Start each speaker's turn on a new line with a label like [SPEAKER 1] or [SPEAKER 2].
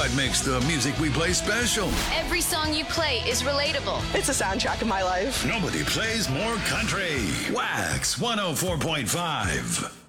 [SPEAKER 1] what makes the music we play special.
[SPEAKER 2] Every song you play is relatable.
[SPEAKER 3] It's a soundtrack of my life.
[SPEAKER 1] Nobody plays more country. Wax 104.5.